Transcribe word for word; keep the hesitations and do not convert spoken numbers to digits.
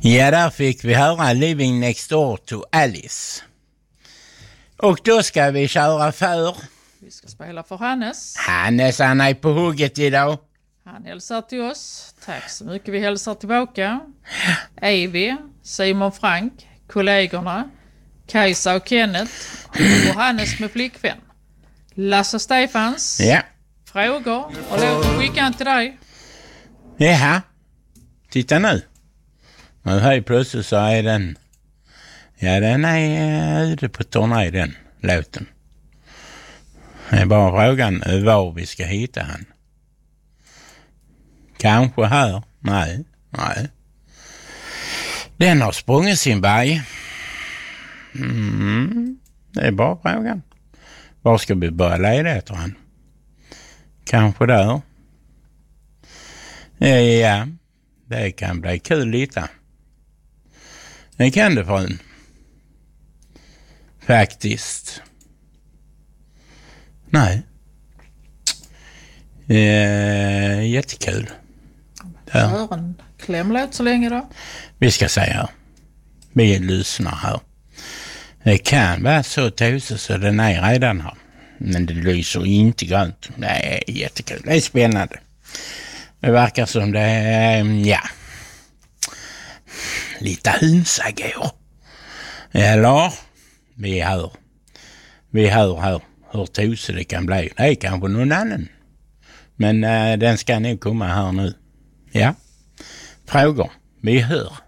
Ja, där fick vi höra Living Next Door to Alice. Och då ska vi köra för... Vi ska spela för Hannes. Hannes, han är på hugget idag. Han hälsar till oss. Tack så mycket, vi hälsar tillbaka. Evi, Simon Frank, kollegorna, Kajsa och Kenneth och Hannes med flickvän. Lasse Stefans. Ja. Frågor och låt mig skicka en till dig. Jaha. Titta nu. Nu här plötsligt så är den... Ja, den är ute på turné, den låten. Det är bara frågan var vi ska hitta han. Kanske här. Nej, nej. Den har sprungit sin berg. Mm, det är bara frågan. Var ska vi börja leda efter han? Kanske där. Ja, det kan bli kul lite. Det kan det för en. Faktiskt. Nej. Eh, jättekul. Kör en klämlåt så länge då. Vi ska säga. Vi lyssnar här. Det kan vara så tusen så den är redan här. Men det lyser inte grönt. Det är jättekul. Det är spännande. Det verkar som det är, ja. Lite hynsa går. Eller? Vi hör. Vi hör här hur tusen det kan bli. Det är kanske någon annan. Men äh, den ska nog komma här nu. Ja. Frågor. Vi hör.